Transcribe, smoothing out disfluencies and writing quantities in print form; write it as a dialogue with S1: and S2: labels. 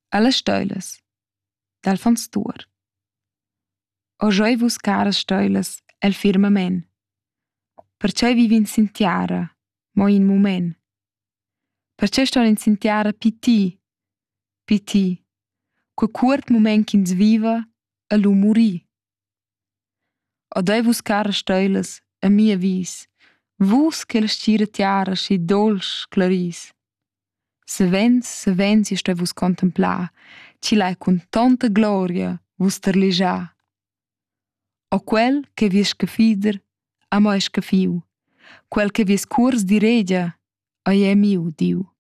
S1: Alla steilas, d'Alfons Tuor. Oschoi vus caras steilas el firmament. Pertgei vivin sin tiara, mo in mument. Pertgei ston in sin tiara piti, quei cuort mument ch'ins viva e lu muri. Odei vus caras steilas a mia vis, vus che la stgira tiara schi dolsch claris. Savens, io stoi vus contemplar, ci lai cun tonta gloria vus terlischar. O quel che vies scafider, a mo è scafiu. Quel che vies cuors di regia, ei è miu, diu.